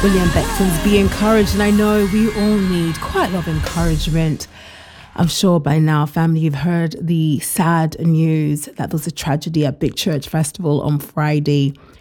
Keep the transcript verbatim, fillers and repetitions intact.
William Beckton's Be Encouraged, and I know we all need quite a lot of encouragement. I'm sure by now, family, you've heard the sad news that there was a tragedy at Big Church Festival on Friday